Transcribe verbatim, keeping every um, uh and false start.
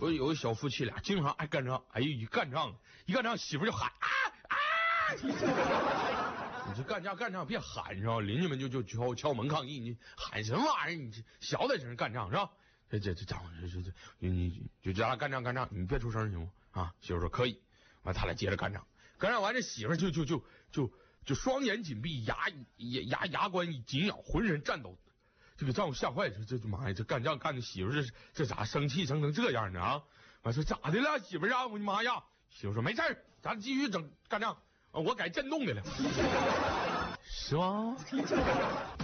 说有个小夫妻俩经常爱干仗，哎呦一干仗一干仗媳妇就喊啊啊！你这干仗干仗别喊是吧？邻居们就就敲敲门抗议，你喊什么玩意儿？你小点声干仗是吧？这这这仗这这这你就叫他干仗干仗，你别出声行吗？啊，媳妇说可以，完他俩接着干仗，干仗完这媳妇就就就就就双眼紧闭，牙牙牙牙关紧咬，浑身颤抖。这个丈夫吓坏了，这这妈呀，这干仗干的媳妇这这咋生气生成这样呢啊？我说咋的了，媳妇啊？我的妈呀！媳妇说没事儿，咱继续整干仗，我改震动的了，是吗？